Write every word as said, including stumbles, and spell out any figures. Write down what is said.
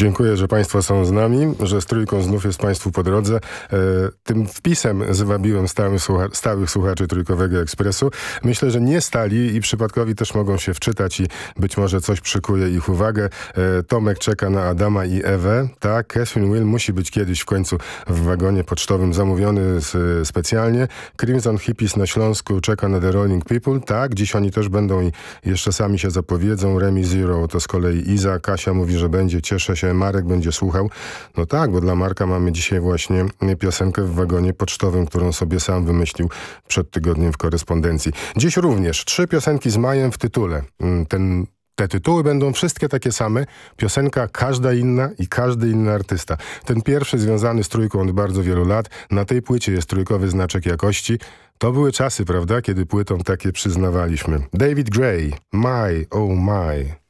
Dziękuję, że Państwo są z nami, że z Trójką znów jest Państwu po drodze. E, tym wpisem zwabiłem stałych, słucha stałych słuchaczy Trójkowego Ekspresu. Myślę, że nie stali i przypadkowi też mogą się wczytać i być może coś przykuje ich uwagę. E, Tomek czeka na Adama i Ewę. Tak, Catherine Will musi być kiedyś w końcu w wagonie pocztowym zamówiony z, specjalnie. Crimson Hippies na Śląsku czeka na The Rolling People. Tak, dziś oni też będą i jeszcze sami się zapowiedzą. Remi Zero to z kolei Iza. Kasia mówi, że będzie, cieszę się. Marek będzie słuchał. No tak, bo dla Marka mamy dzisiaj właśnie piosenkę w wagonie pocztowym, którą sobie sam wymyślił przed tygodniem w korespondencji. Dziś również trzy piosenki z Majem w tytule. Ten Te tytuły będą wszystkie takie same. Piosenka każda inna i każdy inny artysta. Ten pierwszy związany z Trójką od bardzo wielu lat. Na tej płycie jest trójkowy znaczek jakości. To były czasy, prawda, kiedy płytom takie przyznawaliśmy. David Gray, My, Oh My.